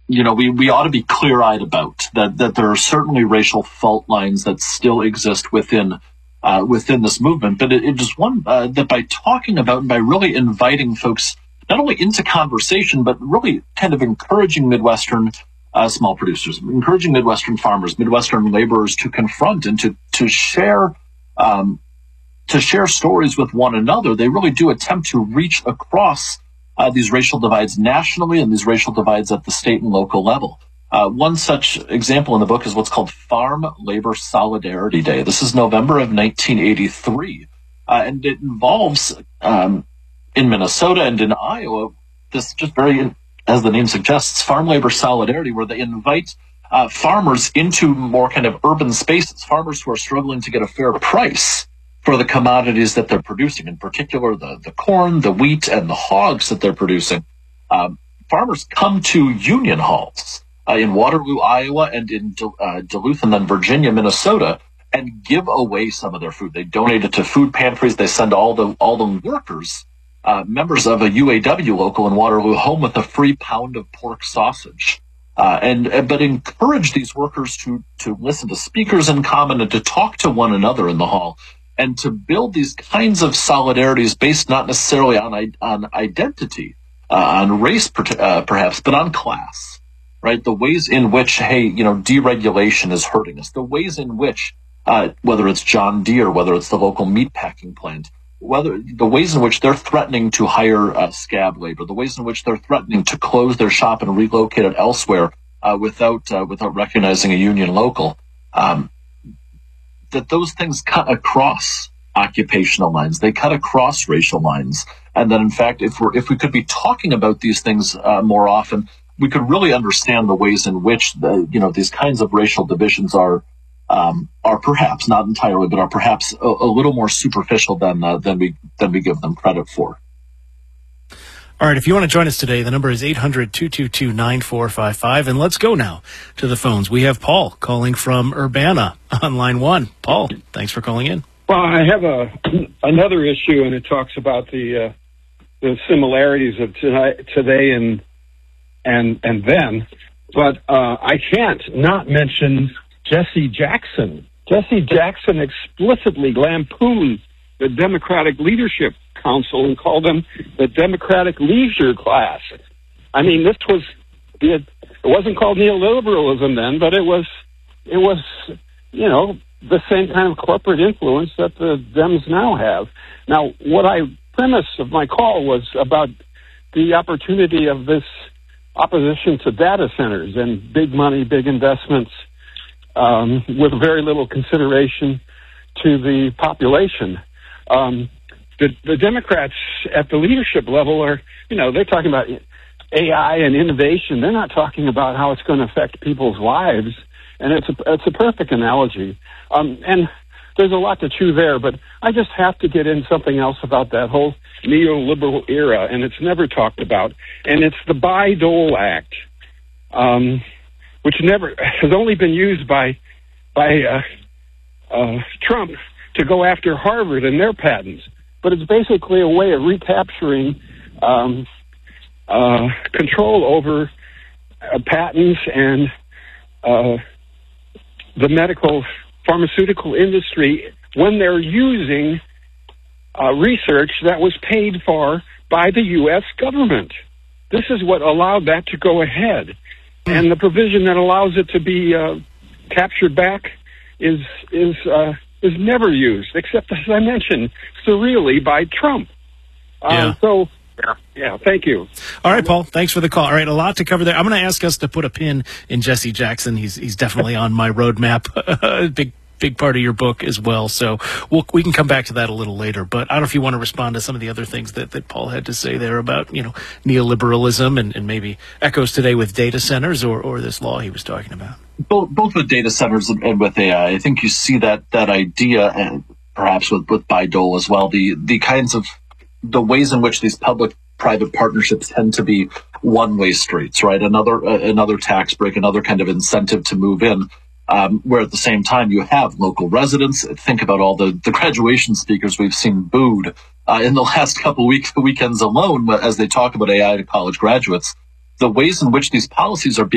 we ought to be clear-eyed about that there are certainly racial fault lines that still exist within this movement. But it is one that by talking about and by really inviting folks not only into conversation, but really kind of encouraging Midwestern small producers, encouraging Midwestern farmers, Midwestern laborers to confront and to share stories with one another. They really do attempt to reach across these racial divides nationally and these racial divides at the state and local level. One such example in the book is what's called Farm Labor Solidarity Day. This is November of 1983, and it involves in Minnesota and in Iowa this just very, as the name suggests, farm labor solidarity, where they invite farmers into more kind of urban spaces, farmers who are struggling to get a fair price for the commodities that they're producing, in particular the corn, the wheat, and the hogs that they're producing. Farmers come to union halls in Waterloo, Iowa, and in Duluth, and then Virginia, Minnesota, and give away some of their food. They donate it to food pantries. They send all the workers, members of a UAW local in Waterloo, home with a free pound of pork sausage. But encourage these workers to listen to speakers in common and to talk to one another in the hall, and to build these kinds of solidarities based not necessarily on identity, on race perhaps, but on class, right? The ways in which, deregulation is hurting us, the ways in which, whether it's John Deere, whether it's the local meat packing plant, the ways in which they're threatening to hire scab labor, the ways in which they're threatening to close their shop and relocate it elsewhere without recognizing a union local, that those things cut across occupational lines, they cut across racial lines, and that in fact, if we could be talking about these things more often, we could really understand the ways in which these kinds of racial divisions are perhaps not entirely, but are perhaps a little more superficial than we give them credit for. All right, if you want to join us today, the number is 800-222-9455, and let's go now to the phones. We have Paul calling from Urbana on line 1. Paul, thanks for calling in. Well, I have another issue, and it talks about the similarities of today and then, but I can't not mention Jesse Jackson. Jesse Jackson explicitly lampooned the Democratic Leadership Council and called them the Democratic leisure class. I mean, it wasn't called neoliberalism then, but it was the same kind of corporate influence that the Dems now have. Now, what premise of my call was about the opportunity of this opposition to data centers and big money, big investments, with very little consideration to the population. The Democrats at the leadership level are, they're talking about AI and innovation. They're not talking about how it's going to affect people's lives. And it's a perfect analogy. And there's a lot to chew there, but I just have to get in something else about that whole neoliberal era, and it's never talked about. And it's the Bayh-Dole Act, which has only been used by Trump to go after Harvard and their patents. But it's basically a way of recapturing control over patents and the medical pharmaceutical industry when they're using research that was paid for by the U.S. government. This is what allowed that to go ahead. And the provision that allows it to be captured back is never used, except, as I mentioned, surreally by Trump. Thank you. All right, Paul, thanks for the call. All right, a lot to cover there. I'm going to ask us to put a pin in Jesse Jackson. He's definitely on my roadmap. Big part of your book as well. So we can come back to that a little later. But I don't know if you want to respond to some of the other things that Paul had to say there about, neoliberalism and maybe echoes today with data centers or this law he was talking about. Both with data centers and with AI. I think you see that idea, and perhaps with Bayh-Dole as well, the kinds of the ways in which these public-private partnerships tend to be one-way streets, right? Another tax break, another kind of incentive to move in, where at the same time you have local residents. Think about all the graduation speakers we've seen booed in the last couple weekends alone as they talk about AI to college graduates. The ways in which these policies are being